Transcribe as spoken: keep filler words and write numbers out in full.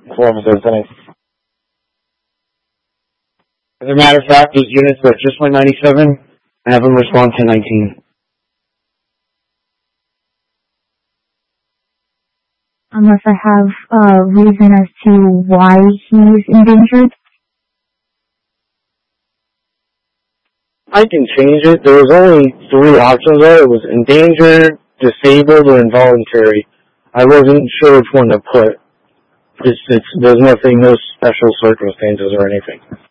whoever there's any. As a matter of fact, those units that just went ninety-seven, I have them respond ten nineteen. Unless I have a reason as to why he's endangered? I can change it. There was only three options there. It was endangered, disabled, or involuntary. I wasn't sure which one to put. It's, it's, there's nothing, no special circumstances or anything.